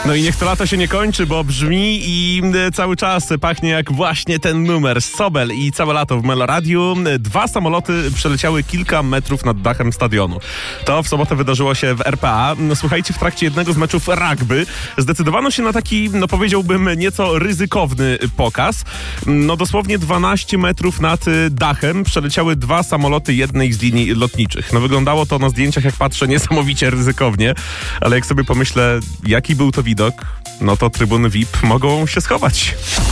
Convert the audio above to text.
No i niech to lato się nie kończy, bo brzmi i cały czas pachnie jak właśnie ten numer. Sobel i całe lato w Meloradiu. 2 samoloty przeleciały kilka metrów nad dachem stadionu. To w sobotę wydarzyło się w RPA. No, słuchajcie, w trakcie jednego z meczów rugby zdecydowano się na taki, no powiedziałbym, nieco ryzykowny pokaz. No dosłownie 12 metrów nad dachem przeleciały 2 samoloty jednej z linii lotniczych. No wyglądało to na zdjęciach, jak patrzę, niesamowicie ryzykownie, ale jak sobie pomyślę, jaki był to widok, no to trybuny VIP mogą się schować.